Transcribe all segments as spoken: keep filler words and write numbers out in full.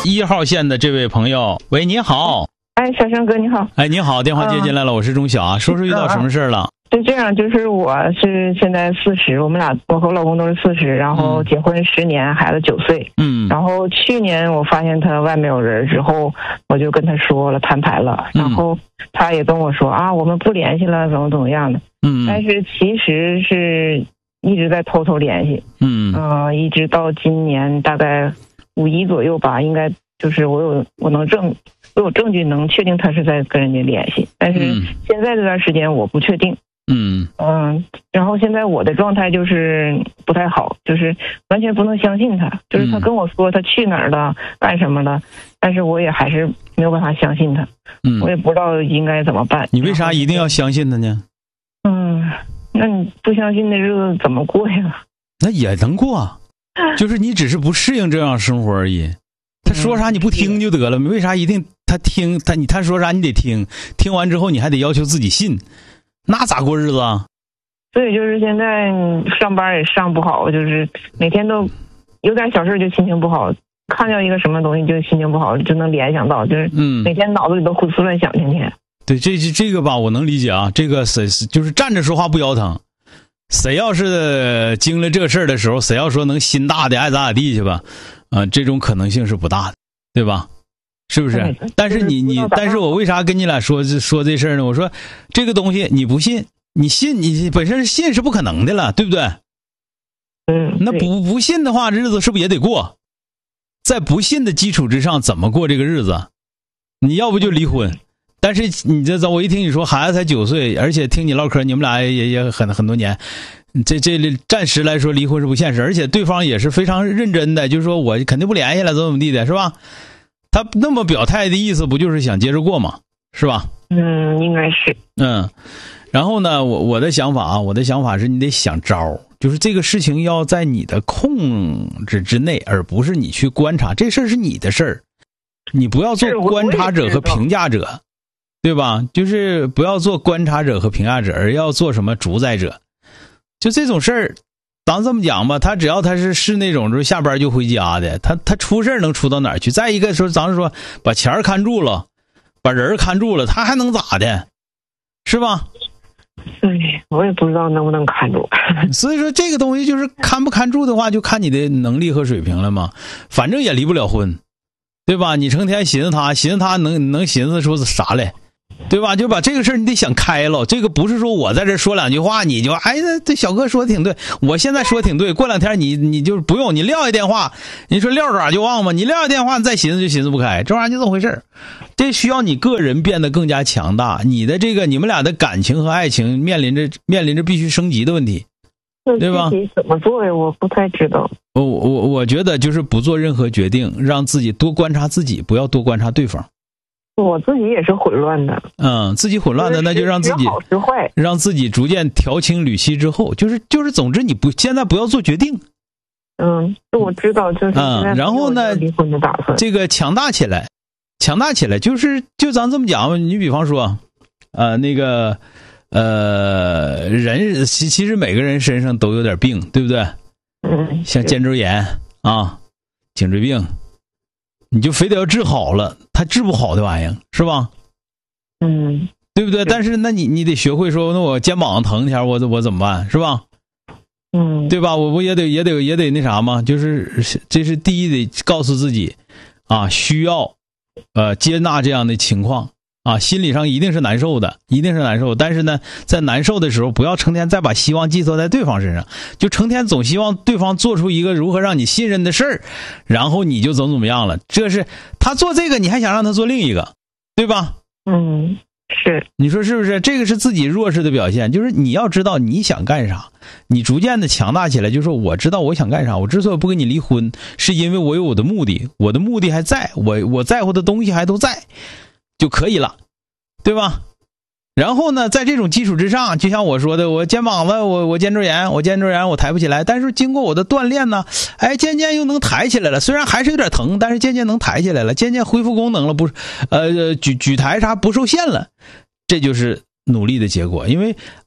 一号线的这位朋友，喂，你好。 哎，小生哥你好。 哎，你好，电话接进来了，嗯、我是钟晓啊，说说遇到什么事了？ 是这样，就是我是现在四十，我们俩我和我老公都是四十，然后结婚十年，孩子九岁。嗯。然后去年我发现他外面有人之后，我就跟他说了摊牌了，然后他也跟我说啊，我们不联系了，怎么怎么样的。嗯。但是其实是一直在偷偷联系。嗯。嗯、呃，一直到今年大概五一左右吧，应该就是我有我能证我有证据能确定他是在跟人家联系，但是现在这段时间我不确定。嗯嗯，然后现在我的状态就是不太好，就是完全不能相信他，就是他跟我说他去哪儿了，干什么了，但是我也还是没有办法相信他。嗯，我也不知道应该怎么办。 你为啥一定要相信他呢？ 嗯，那你不相信的日子怎么过呀？ 那也能过，就是你只是不适应这样生活而已。他说啥你不听就得了，为啥一定他听他你他说啥你得听？听完之后你还得要求自己信。那咋过日子啊？ 所以就是现在上班也上不好，就是每天都有点小事就心情不好，看到一个什么东西就心情不好，就能联想到，就是每天脑子里都胡思乱想，天天。 对，这这个吧，我能理解啊。这个谁就是站着说话不腰疼，谁要是经历这个事儿的时候，谁要说能心大的爱咋咋地去吧，啊、呃，这种可能性是不大的，对吧？是不是？但是你你，但是我为啥跟你俩说说这事儿呢？我说这个东西你不信，你信你本身信是不可能的了，对不对？ 嗯。 那不不信的话，日子是不是也得过？在不信的基础之上，怎么过这个日子？你要不就离婚。但是你这我一听你说孩子才九岁，而且听你唠嗑，你们俩也也很很多年，这这暂时来说离婚是不现实，而且对方也是非常认真的，就是说我肯定不联系了，怎么怎么地的，是吧？他那么表态的意思不就是想接着过吗？是吧？ 嗯，应该是。 嗯，然后呢，我我的想法啊，我的想法是你得想招，就是这个事情要在你的控制之内，而不是你去观察，这事儿是你的事儿，你不要做观察者和评价者，对吧？就是不要做观察者和评价者，而要做什么主宰者。就这种事儿。咱这么讲吧，他只要他是是那种就是下班就回家的，他他出事能出到哪儿去？再一个说，咱说把钱看住了，把人看住了，他还能咋的？是吧？ 对，我也不知道能不能看住。 所以说这个东西就是看不看住的话，就看你的能力和水平了嘛。反正也离不了婚，对吧？你成天寻思他，寻思他能能寻思出啥来？对吧？就把这个事儿你得想开了，这个不是说我在这说两句话你就哎，这小哥说的挺对，我现在说的挺对，过两天你你就不用你撂下电话，你说撂爪就忘吗？你撂下电话你再寻思就寻思不开，这玩意儿就这么回事儿。这需要你个人变得更加强大，你的这个你们俩的感情和爱情面临着面临着必须升级的问题，对吧？ 具体怎么做呀？我不太知道。 我我我觉得就是不做任何决定，让自己多观察自己，不要多观察对方。 我自己也是混乱的， 嗯，自己混乱的，那就让自己时好时坏， 让自己逐渐调清缕析之后，就是就是，总之你不现在不要做决定。 嗯，我知道，就是嗯，然后呢， 离婚的打算， 这个强大起来，强大起来，就是就咱这么讲，你比方说，呃，那个呃，人其其实每个人身上都有点病，对不对？ 嗯， 像肩周炎啊，颈椎病。你就非得要治好了，他治不好的玩意儿是吧？ 嗯， 对不对？但是那你你得学会说，那我肩膀疼一下，我我怎么办是吧？ 嗯， 对吧？我不也得也得也得那啥吗？就是这是第一得告诉自己啊，需要呃接纳这样的情况啊，心理上一定是难受的，一定是难受。但是呢，在难受的时候，不要成天再把希望寄托在对方身上，就成天总希望对方做出一个如何让你信任的事儿，然后你就怎么怎么样了。这是他做这个，你还想让他做另一个，对吧？ 嗯，是。 你说是不是？这个是自己弱势的表现，就是你要知道你想干啥，你逐渐的强大起来，就是说我知道我想干啥，我之所以不跟你离婚，是因为我有我的目的，我的目的还在，我我在乎的东西还都在。就可以了，对吧？然后呢，在这种基础之上，就像我说的，我肩膀子，我我肩周炎，我肩周炎我抬不起来，但是经过我的锻炼呢，哎，渐渐又能抬起来了。虽然还是有点疼，但是渐渐能抬起来了，渐渐恢复功能了，不是呃举举抬啥不受限了，这就是努力的结果。因为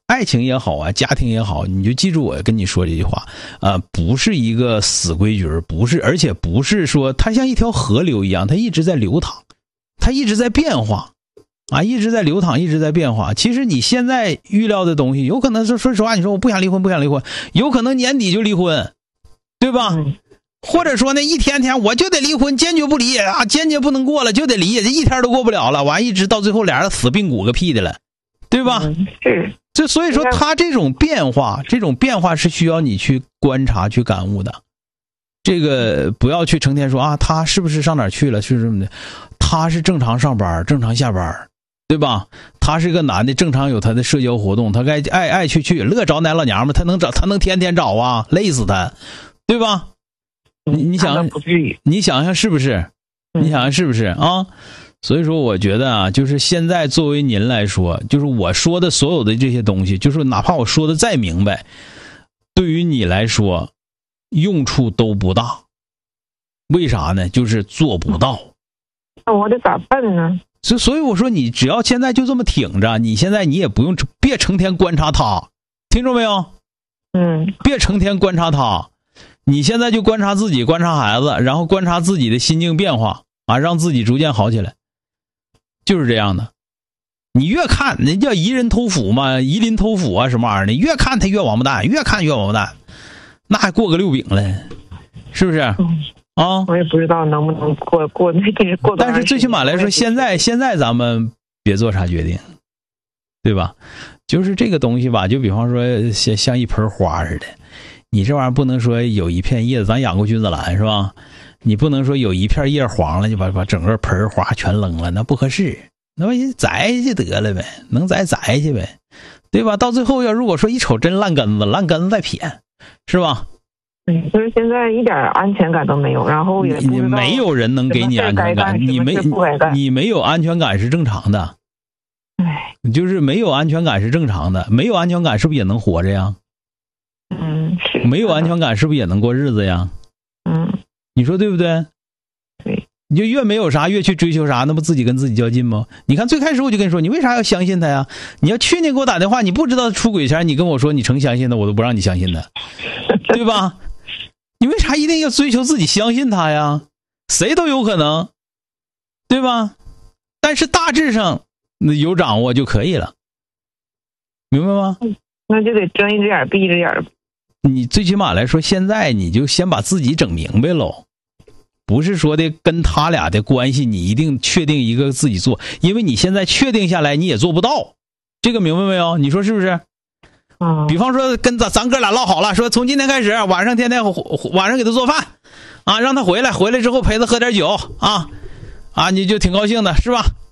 爱情也好啊，家庭也好，你就记住我跟你说这句话，呃，不是一个死规矩，不是，而且不是说它像一条河流一样，它一直在流淌，它一直在变化，啊，一直在流淌，一直在变化。其实你现在预料的东西，有可能是说实话，你说我不想离婚，不想离婚，有可能年底就离婚，对吧？嗯，或者说呢，一天天我就得离婚，坚决不离啊，坚决不能过了，就得离，这一天都过不了了，完一直到最后俩人死病骨个屁的了，对吧？ 嗯，是。 这所以说，他这种变化，这种变化是需要你去观察、去感悟的。这个不要去成天说啊，他是不是上哪儿去了？是这么的，他是正常上班、正常下班，对吧？他是个男的，正常有他的社交活动，他该爱爱去去，乐找哪老娘们，他能找，他能天天找啊，累死他，对吧？你你想，你想想是不是？你想想是不是啊？所以说我觉得啊，就是现在作为您来说，就是我说的所有的这些东西，就是哪怕我说的再明白，对于你来说用处都不大。为啥呢？就是做不到。 那我得咋办呢？ 所所以我说，你只要现在就这么挺着，你现在你也不用别成天观察他，听着没有？ 嗯， 别成天观察他，你现在就观察自己，观察孩子，然后观察自己的心境变化啊，让自己逐渐好起来。就是这样的，你越看人叫夷人偷斧嘛，夷林偷斧啊什么玩意儿的，越看他越王八蛋，越看越王八蛋，那还过个六饼了，是不是？ 嗯、 啊， 我也不知道能不能过过那这是过。 但是最起码来说，现在现在咱们别做啥决定，对吧？就是这个东西吧，就比方说像像一盆花似的，你这玩意儿不能说有一片叶子，咱养过君子兰是吧？你不能说有一片叶黄了就把把整个盆花全扔了，那不合适。那么栽就得了呗，能栽栽去呗，对吧？到最后要如果说一瞅真烂根子，烂根子再撇，是吧？ 嗯，就是现在一点安全感都没有，然后也不知道你没有人能给你安全感，你没你没有安全感是正常的。 哎， 就是没有安全感是正常的，没有安全感是不是也能活着呀？ 嗯，是。 没有安全感是不是也能过日子呀？ 嗯。 你说对不对？ 对， 你就越没有啥，越去追求啥，那不自己跟自己较劲吗？你看最开始我就跟你说，你为啥要相信他呀？你要去年给我打电话，你不知道出轨前，你跟我说你成相信的，我都不让你相信的，对吧？你为啥一定要追求自己相信他呀？谁都有可能，对吧？但是大致上有掌握就可以了，明白吗？ 那就得睁一只眼闭一只眼。 你最起码来说，现在你就先把自己整明白喽。不是说的跟他俩的关系你一定确定一个自己做，因为你现在确定下来你也做不到，这个明白没有？你说是不是？ 嗯。 比方说跟咱咱哥俩唠好了，说从今天开始晚上天天晚上给他做饭啊，让他回来，回来之后陪他喝点酒啊啊，你就挺高兴的是吧？